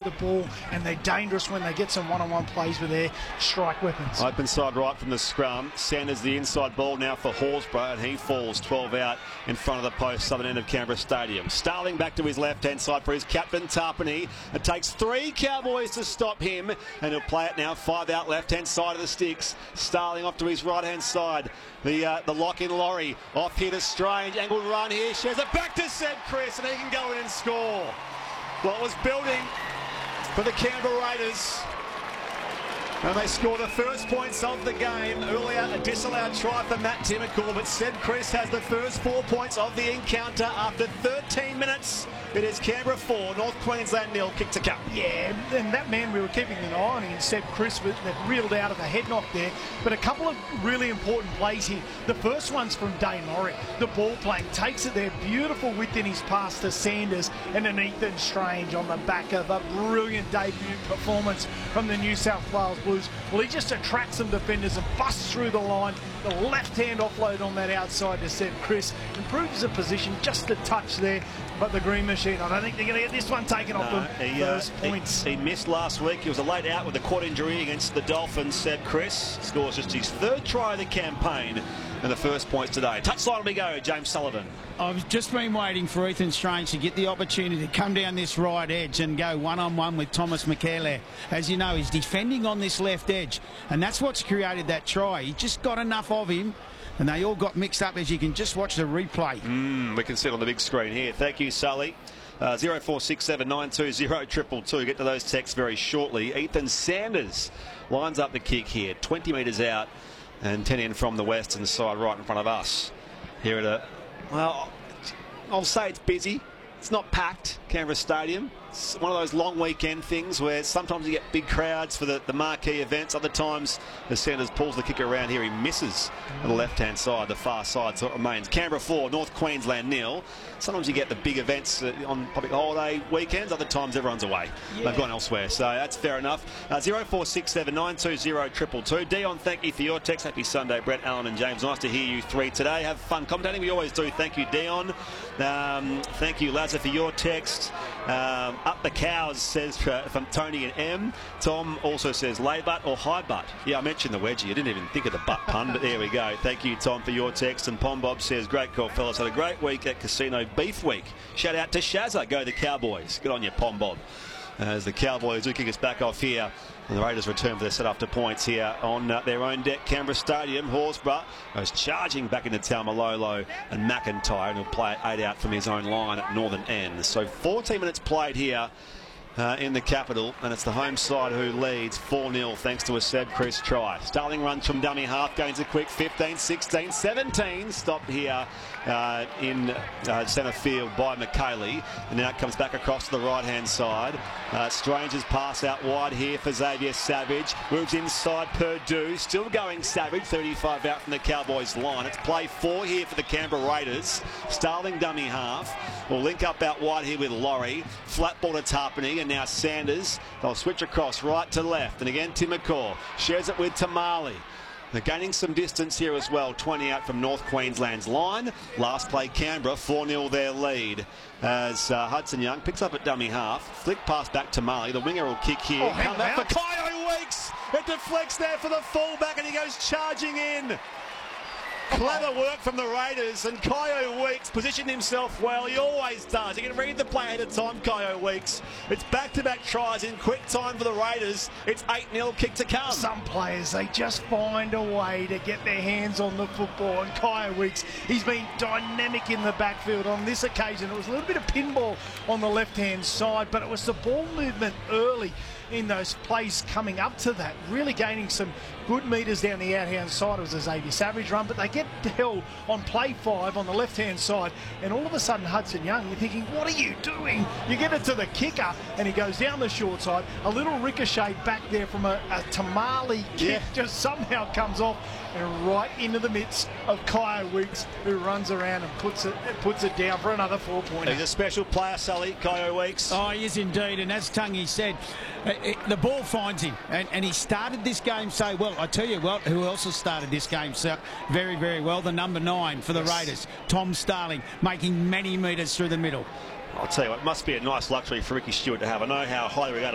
the ball, and they're dangerous when they get some one-on-one plays with their strike weapons. Open side right from the scrum. Sanders the inside ball now for Horsburgh, and he falls 12 out in front of the post, southern end of Canberra Stadium. Starling back to his left-hand side for his captain, Tarpany. It takes 3 Cowboys to stop him, and he'll play it now 5 out left-hand side of the sticks. Starling off to his right-hand side. The lock in Laurie. Off here to Strange. Angled run here. Shares it back to Seb Chris, and he can go in and score. Well, it was building for the Canberra Raiders. And they score the first points of the game. Earlier, a disallowed try for Matt Timmacool, but Seb Chris has the first 4 points of the encounter after 13 minutes. It is Canberra 4, North Queensland 0, kick to come. Yeah, and that man we were keeping an eye on him, Seb Chris, that reeled out of the head knock there. But a couple of really important plays here. The first one's from Dane Laurie. The ball playing, takes it there, beautiful width in his pass to Sanders, and then Ethan Strange on the back of a brilliant debut performance from the New South Wales Blues. Well, he just attracts some defenders and busts through the line. The left-hand offload on that outside to Seb Chris improves the position just a touch there. But the Green Machine, I don't think they're going to get this one taken off them. First points. He missed last week. He was a late out with a quad injury against the Dolphins. Seb Chris scores just his 3rd try of the campaign and the first points today. Touchline we go, James Sullivan. I've just been waiting for Ethan Strange to get the opportunity to come down this right edge and go one-on-one with Thomas McKellar. As you know, he's defending on this left edge, and that's what's created that try. He just got enough of him, and they all got mixed up, as you can just watch the replay. We can see it on the big screen here. Thank you, Sully. 0467 920 222. Get to those texts very shortly. Ethan Sanders lines up the kick here, 20 metres out and 10 in from the western side right in front of us. Here at a, well, I'll say it's busy. It's not packed, Canberra Stadium. It's one of those long weekend things where sometimes you get big crowds for the marquee events. Other times, as Sanders pulls the kick around here, he misses on the left-hand side, the far side. So it remains Canberra 4, North Queensland 0. Sometimes you get the big events on public holiday weekends. Other times, everyone's away. Yeah. They've gone elsewhere. So that's fair enough. 0467 920 222. Dion, thank you for your text. Happy Sunday, Brett, Alan and James. Nice to hear you three today. Have fun commentating. We always do. Thank you, Dion. Thank you, Lazar, for your text. Up the cows, says from Tony and M. Tom also says lay butt or high butt. Yeah, I mentioned the wedgie. I didn't even think of the butt pun, but there we go. Thank you, Tom, for your text. And Pom Bob says, great call, fellas. Had a great week at Casino Beef Week. Shout out to Shazza. Go the Cowboys. Good on you, Pom Bob. As the Cowboys do kick us back off here. And the Raiders return for their set after points here on their own deck. Canberra Stadium. Horsburgh goes charging back into Taumalolo and McIntyre, and he'll play it 8 out from his own line at northern end. So 14 minutes played here in the capital, and it's the home side who leads 4-0 thanks to a Seb Chris try. Starling runs from dummy half, gains a quick 15, 16, 17. Stopped here in centre field by McKaylee, and now it comes back across to the right-hand side. Strange's pass out wide here for Xavier Savage. Moves inside Purdue, still going Savage, 35 out from the Cowboys line. It's play 4 here for the Canberra Raiders. Starling dummy half. Will link up out wide here with Laurie. Flat ball to Tarpany, and now Sanders. They'll switch across right to left, and again Timmacool shares it with Tamale. They're gaining some distance here as well, 20 out from North Queensland's line. Last play Canberra, 4-0 their lead. As Hudson Young picks up at dummy half. Flick pass back to Marley. The winger will kick here. Come back for Kyo Weeks. It deflects there for the fullback, and he goes charging in. Clever work from the Raiders, and Kyo Weeks positioned himself well. He always does. You can read the play at a time, Kyo Weeks. It's back-to-back tries in quick time for the Raiders. It's 8-0 kick to come. Some players, they just find a way to get their hands on the football, and Kyo Weeks, he's been dynamic in the backfield. On this occasion, it was a little bit of pinball on the left-hand side, but it was the ball movement early in those plays coming up to that, really gaining some good metres down the out-hand side. It was a Xavier Savage run, but they get held on play 5 on the left-hand side, and all of a sudden Hudson Young, you're thinking, what are you doing? You get it to the kicker, and he goes down the short side. A little ricochet back there from a Tamale kick just somehow comes off and right into the midst of Kyo Weeks, who runs around and puts it down for another 4-pointer. He's a special player, Sully, Kyo Weeks. Oh, he is indeed, and as Tungy said, the ball finds him, and he started this game so well. I tell you what, who else has started this game so very, very well? The number 9 for the Raiders, Tom Starling, making many metres through the middle. I'll tell you what, it must be a nice luxury for Ricky Stewart to have. I know how highly regarded